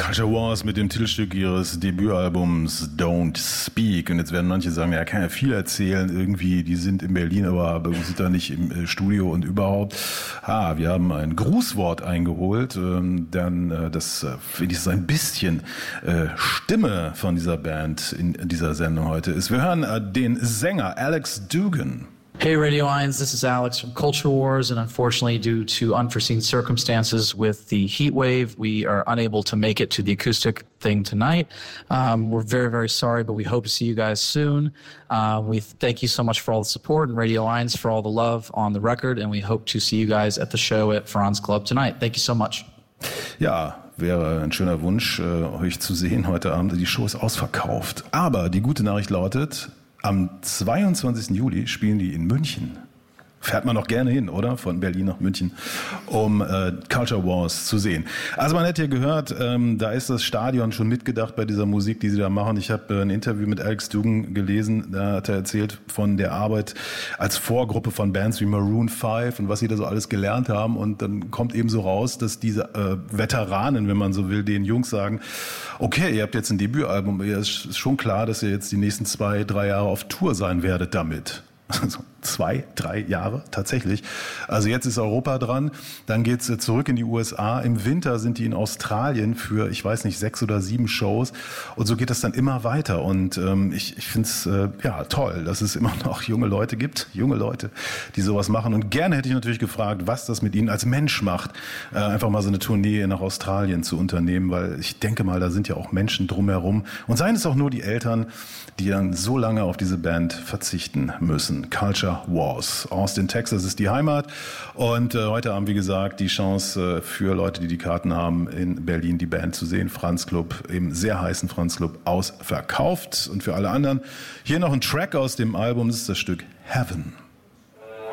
Culture Wars mit dem Titelstück ihres Debütalbums Don't Speak. Und jetzt werden manche sagen, er kann ja viel erzählen, irgendwie, die sind in Berlin, aber sind da nicht im Studio und überhaupt. Wir haben ein Grußwort eingeholt, denn das finde ich so ein bisschen Stimme von dieser Band in dieser Sendung heute ist. Wir hören den Sänger Alex Dugan. Hey Radio 1, this is Alex from Culture Wars, and unfortunately due to unforeseen circumstances with the heat wave, we are unable to make it to the acoustic thing tonight. We're very, very sorry, but we hope to see you guys soon. We thank you so much for all the support, and Radio 1 for all the love on the record, and we hope to see you guys at the show at Franz Club tonight. Thank you so much. Ja, wäre ein schöner Wunsch, euch zu sehen heute Abend. Die Show ist ausverkauft. Aber die gute Nachricht lautet, am 22. Juli spielen die in München. Fährt man doch gerne hin, oder? Von Berlin nach München, um Culture Wars zu sehen. Also man hat ja gehört, da ist das Stadion schon mitgedacht bei dieser Musik, die sie da machen. Ich habe ein Interview mit Alex Dugan gelesen, da hat er erzählt von der Arbeit als Vorgruppe von Bands wie Maroon 5 und was sie da so alles gelernt haben. Und dann kommt eben so raus, dass diese Veteranen, wenn man so will, den Jungs sagen, okay, ihr habt jetzt ein Debütalbum, es ist schon klar, dass ihr jetzt die nächsten 2-3 Jahre auf Tour sein werdet damit. Also 2-3 Jahre tatsächlich. Also jetzt ist Europa dran, dann geht's zurück in die USA. Im Winter sind die in Australien für, ich weiß nicht, 6 oder 7 Shows und so geht das dann immer weiter. Und ich finde es toll, dass es immer noch junge Leute gibt, die sowas machen. Und gerne hätte ich natürlich gefragt, was das mit ihnen als Mensch macht, einfach mal so eine Tournee nach Australien zu unternehmen, weil ich denke mal, da sind ja auch Menschen drumherum und seien es auch nur die Eltern, die dann so lange auf diese Band verzichten müssen. Culture Wars. Austin, Texas ist die Heimat und heute Abend, wie gesagt, die Chance für Leute, die die Karten haben, in Berlin die Band zu sehen. Franz Club, im sehr heißen Franz Club, ausverkauft. Und für alle anderen hier noch ein Track aus dem Album, das ist das Stück Heaven.